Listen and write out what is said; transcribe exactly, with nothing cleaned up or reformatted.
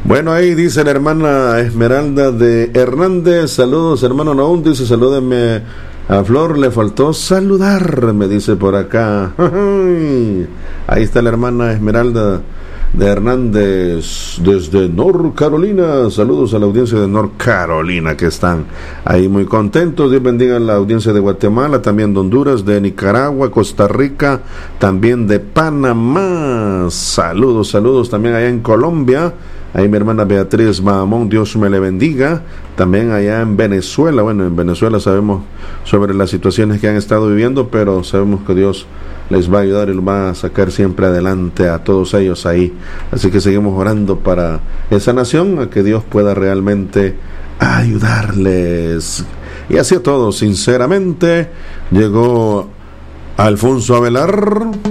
Bueno, ahí dice la hermana Esmeralda de Hernández, saludos hermano Naúm, dice salúdenme a Flor, le faltó saludar, me dice por acá. Ahí está la hermana Esmeralda de Hernández desde North Carolina. Saludos a la audiencia de North Carolina que están ahí muy contentos. Dios bendiga a la audiencia de Guatemala, también de Honduras, de Nicaragua, Costa Rica, también de Panamá. Saludos, saludos también allá en Colombia. Ahí mi hermana Beatriz Mahamón, Dios me le bendiga. También allá en Venezuela, bueno, en Venezuela sabemos sobre las situaciones que han estado viviendo, pero sabemos que Dios les va a ayudar y los va a sacar siempre adelante a todos ellos ahí. Así que seguimos orando para esa nación, a que Dios pueda realmente ayudarles. Y así a todos, sinceramente, llegó Alfonso Avelar.